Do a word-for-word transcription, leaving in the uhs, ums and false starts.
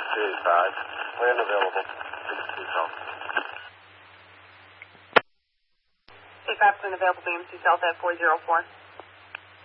C eighty-five. Land available. B M C South. eighty-five percent available B M C South at four zero four.